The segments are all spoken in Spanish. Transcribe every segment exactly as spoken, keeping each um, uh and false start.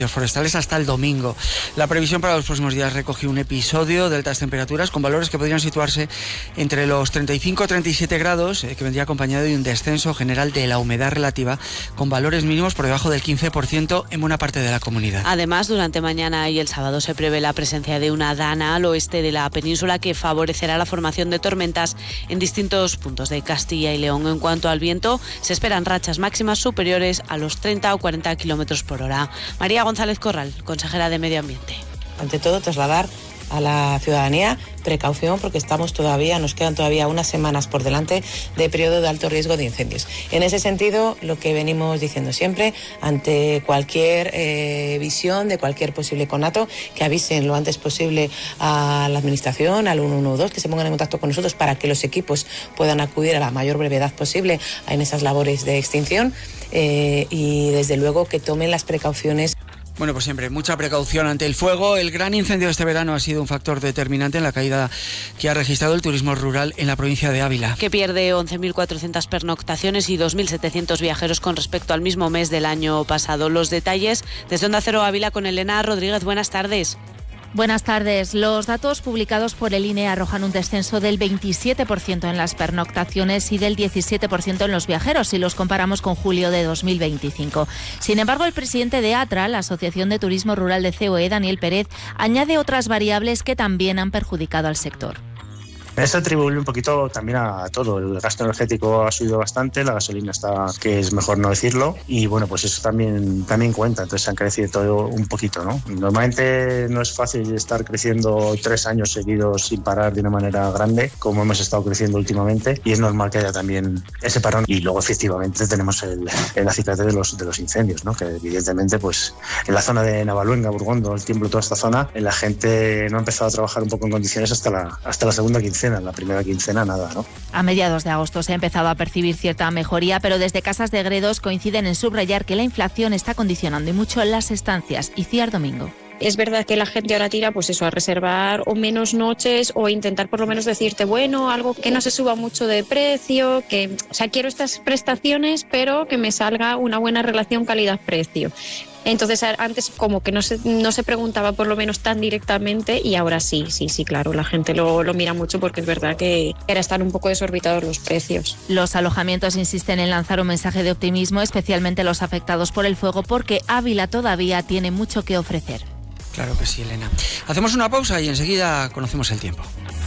forestales hasta el domingo. La previsión para los próximos días recoge un episodio de altas temperaturas con valores que podrían situarse entre los treinta y cinco a treinta y siete grados, eh, que vendría acompañado de un descenso general de la humedad relativa con valores mínimos por debajo del quince por ciento en buena parte de la comunidad. Además, durante mañana y el sábado se prevé la presencia de una dana al oeste de la península que favorecerá la formación de tormentas en distintos puntos de Castilla y León. En cuanto al viento, se esperan rachas máximas superiores a los treinta o cuarenta kilómetros por hora. María González Corral, consejera de Medio Ambiente. Ante todo, trasladar a la ciudadanía precaución porque estamos todavía, nos quedan todavía unas semanas por delante de periodo de alto riesgo de incendios. En ese sentido, lo que venimos diciendo siempre, ante cualquier eh, visión de cualquier posible conato, que avisen lo antes posible a la administración, al uno uno dos, que se pongan en contacto con nosotros para que los equipos puedan acudir a la mayor brevedad posible en esas labores de extinción eh, y desde luego que tomen las precauciones. Bueno, pues siempre, mucha precaución ante el fuego. El gran incendio de este verano ha sido un factor determinante en la caída que ha registrado el turismo rural en la provincia de Ávila. Que pierde once mil cuatrocientas pernoctaciones y dos mil setecientos viajeros con respecto al mismo mes del año pasado. Los detalles desde Onda Cero Ávila con Elena Rodríguez. Buenas tardes. Buenas tardes. Los datos publicados por el I N E arrojan un descenso del veintisiete por ciento en las pernoctaciones y del diecisiete por ciento en los viajeros si los comparamos con julio de dos mil veinticinco. Sin embargo, el presidente de ATRA, la Asociación de Turismo Rural de C O E, Daniel Pérez, añade otras variables que también han perjudicado al sector. Esto atribuye un poquito también a todo. El gasto energético ha subido bastante, la gasolina está, que es mejor no decirlo, y bueno, pues eso también, también cuenta, entonces han crecido todo un poquito, ¿no? Normalmente no es fácil estar creciendo tres años seguidos sin parar de una manera grande, como hemos estado creciendo últimamente, y es normal que haya también ese parón. Y luego efectivamente tenemos el, el acicate de los, de los incendios, ¿no? Que evidentemente pues en la zona de Navaluenga, Burgondo, el Tiemblo, toda esta zona, la gente no ha empezado a trabajar un poco en condiciones hasta la, hasta la segunda quincena. En la primera quincena nada, ¿no? A mediados de agosto se ha empezado a percibir cierta mejoría, pero desde Casas de Gredos coinciden en subrayar que la inflación está condicionando y mucho las estancias. Iciar Domingo. Es verdad que la gente ahora tira pues eso, a reservar o menos noches o intentar por lo menos decirte, bueno, algo que no se suba mucho de precio, que, o sea, quiero estas prestaciones, pero que me salga una buena relación calidad-precio. Entonces antes como que no se, no se preguntaba por lo menos tan directamente y ahora sí, sí, sí, claro, la gente lo, lo mira mucho porque es verdad que era estar un poco desorbitados los precios. Los alojamientos insisten en lanzar un mensaje de optimismo, especialmente los afectados por el fuego, porque Ávila todavía tiene mucho que ofrecer. Claro que sí, Elena. Hacemos una pausa y enseguida conocemos el tiempo.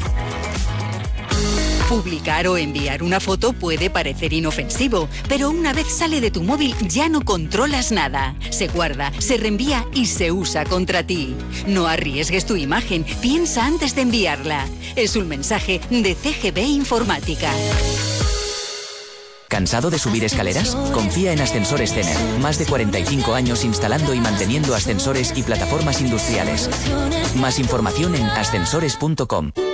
Publicar o enviar una foto puede parecer inofensivo, pero una vez sale de tu móvil ya no controlas nada. Se guarda, se reenvía y se usa contra ti. No arriesgues tu imagen, piensa antes de enviarla. Es un mensaje de C G B Informática. ¿Cansado de subir escaleras? Confía en Ascensores Cener. Más de cuarenta y cinco años instalando y manteniendo ascensores y plataformas industriales. Más información en ascensores punto com.